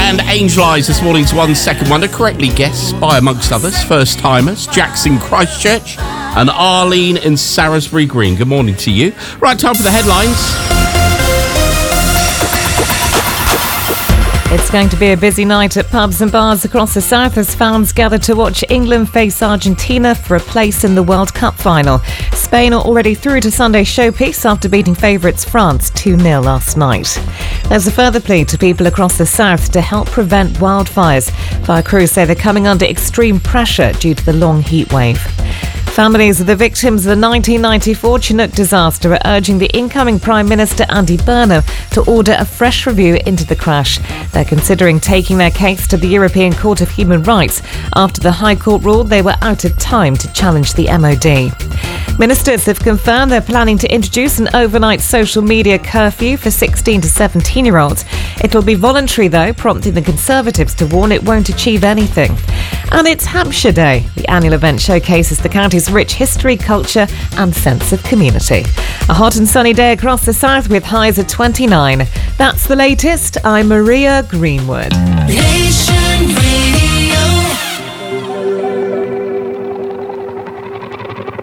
And Angel Eyes this morning's 1 Second Wonder, correctly guessed by, amongst others, first-timers Jackson Christchurch and Arlene in Salisbury Green. Good morning to you. Right, time for the headlines. It's going to be a busy night at pubs and bars across the south as fans gather to watch England face Argentina for a place in the World Cup final. Spain are already through to Sunday's showpiece after beating favourites France 2-0 last night. There's a further plea to people across the south to help prevent wildfires. Fire crews say they're coming under extreme pressure due to the long heat wave. Families of the victims of the 1994 Chinook disaster are urging the incoming Prime Minister Andy Burnham to order a fresh review into the crash. They're considering taking their case to the European Court of Human Rights after the High Court ruled they were out of time to challenge the MOD. Ministers have confirmed they're planning to introduce an overnight social media curfew for 16 to 17-year-olds. It'll be voluntary, though, prompting the Conservatives to warn it won't achieve anything. And it's Hampshire Day. The annual event showcases the county's rich history, culture and sense of community. A hot and sunny day across the south with highs of 29. That's the latest. I'm Maria Greenwood.